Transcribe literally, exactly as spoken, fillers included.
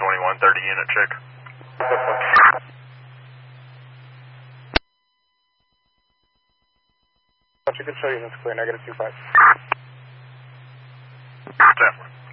twenty-one, thirty unit check. You can show units clear, negative two five. Definitely.